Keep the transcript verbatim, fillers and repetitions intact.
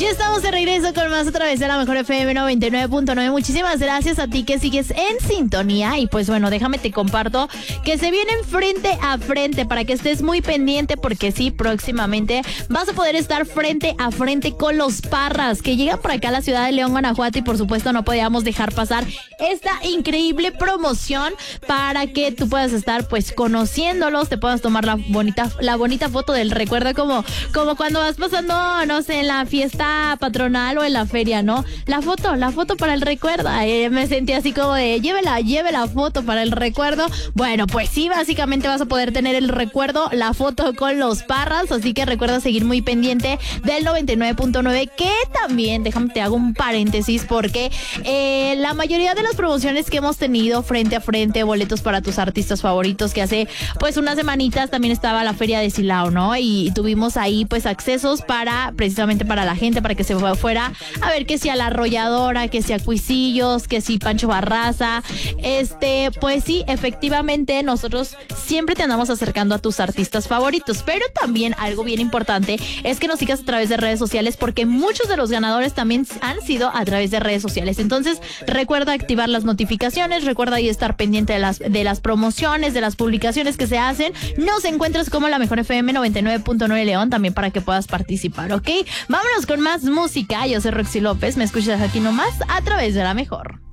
Ya estamos de regreso con más otra vez de la Mejor F M noventa y nueve punto nueve. Muchísimas gracias a ti que sigues en sintonía. Y pues bueno, déjame te comparto que se vienen frente a frente para que estés muy pendiente, porque sí, próximamente vas a poder estar frente a frente con los Parras, que llegan por acá a la ciudad de León, Guanajuato, y por supuesto no podíamos dejar pasar esta increíble promoción para que tú puedas estar pues conociéndolos, te puedas tomar la bonita, la bonita foto del recuerdo, como, como cuando vas pasando, no sé, en la fiesta patronal o en la feria, ¿no? La foto, la foto para el recuerdo. Eh, me sentí así como de, llévela, lleve la foto para el recuerdo. Bueno, pues sí, básicamente vas a poder tener el recuerdo, la foto con los Parras, así que recuerda seguir muy pendiente del noventa y nueve punto nueve, que también, déjame te hago un paréntesis, porque eh, la mayoría de las promociones que hemos tenido frente a frente, boletos para tus artistas favoritos, que hace pues unas semanitas también estaba la feria de Silao, ¿no? Y tuvimos ahí pues accesos para, precisamente para la gente, para que se fuera a ver que si a La Arrolladora, que si a Cuisillos, que si Pancho Barraza. Este, pues sí, efectivamente nosotros siempre te andamos acercando a tus artistas favoritos, pero también algo bien importante es que nos sigas a través de redes sociales, porque muchos de los ganadores también han sido a través de redes sociales. Entonces recuerda activar las notificaciones, recuerda ahí estar pendiente de las, de las promociones, de las publicaciones que se hacen. Nos encuentras como La Mejor F M noventa y nueve punto nueve León, también para que puedas participar, ¿ok? Vámonos con más música. Yo soy Roxy López, me escuchas aquí nomás a través de La Mejor.